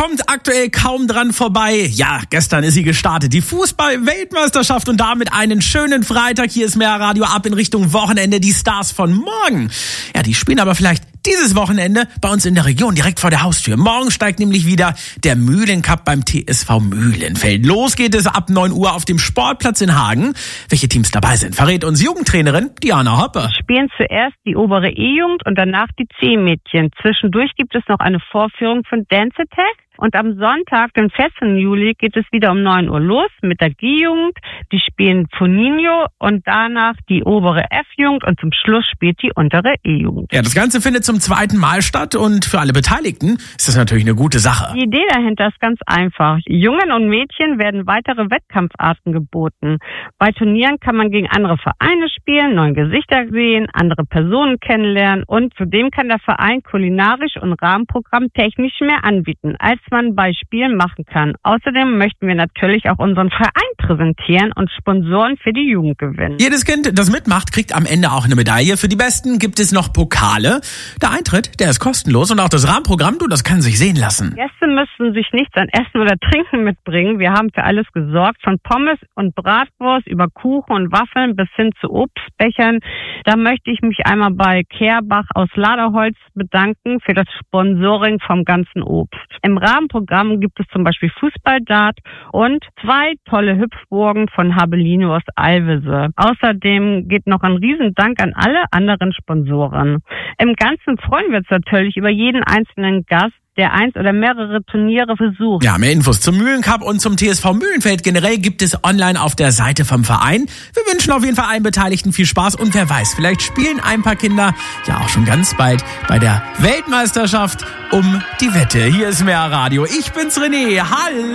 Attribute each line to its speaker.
Speaker 1: kommt aktuell kaum dran vorbei. Ja, gestern ist sie gestartet, die Fußball-Weltmeisterschaft, und damit einen schönen Freitag. Hier ist mehr Radio ab in Richtung Wochenende. Die Stars von morgen, ja, die spielen aber vielleicht dieses Wochenende bei uns in der Region, direkt vor der Haustür. Morgen steigt nämlich wieder der Mühlencup beim TSV Mühlenfeld. Los geht es ab 9 Uhr auf dem Sportplatz in Hagen. Welche Teams dabei sind, verrät uns Jugendtrainerin Diana Hoppe.
Speaker 2: Spielen zuerst die obere E-Jugend und danach die C-Mädchen. Zwischendurch gibt es noch eine Vorführung von Dance Attack. Und am Sonntag, den 14. Juli, geht es wieder um 9 Uhr los mit der G-Jugend. Die spielen Foninho und danach die obere F-Jugend und zum Schluss spielt die untere E-Jugend.
Speaker 1: Ja, das Ganze findet zum zweiten Mal statt und für alle Beteiligten ist das natürlich eine gute Sache.
Speaker 2: Die Idee dahinter ist ganz einfach. Jungen und Mädchen werden weitere Wettkampfarten geboten. Bei Turnieren kann man gegen andere Vereine spielen, neue Gesichter sehen, andere Personen kennenlernen und zudem kann der Verein kulinarisch und Rahmenprogramm technisch mehr anbieten, als man bei Spielen machen kann. Außerdem möchten wir natürlich auch unseren Verein präsentieren und Sponsoren für die Jugend gewinnen.
Speaker 1: Jedes Kind, das mitmacht, kriegt am Ende auch eine Medaille. Für die Besten gibt es noch Pokale. Der Eintritt, der ist kostenlos, und auch das Rahmenprogramm, das kann sich sehen lassen.
Speaker 2: Gäste müssen sich nichts an Essen oder Trinken mitbringen. Wir haben für alles gesorgt, von Pommes und Bratwurst über Kuchen und Waffeln bis hin zu Obstbechern. Da möchte ich mich einmal bei Kehrbach aus Laderholz bedanken für das Sponsoring vom ganzen Obst. Im Rahmenprogramm gibt es zum Beispiel Fußballdart und 2 tolle Hüpfburgen von Habelino aus Alvese. Außerdem geht noch ein Riesendank an alle anderen Sponsoren. Im Ganzen freuen wir uns natürlich über jeden einzelnen Gast, der eins oder mehrere Turniere besucht.
Speaker 1: Ja, mehr Infos zum Mühlencup und zum TSV Mühlenfeld generell gibt es online auf der Seite vom Verein. Wir wünschen auf jeden Fall allen Beteiligten viel Spaß und wer weiß, vielleicht spielen ein paar Kinder ja auch schon ganz bald bei der Weltmeisterschaft um die Wette. Hier ist mehr Radio. Ich bin's, René. Hallo!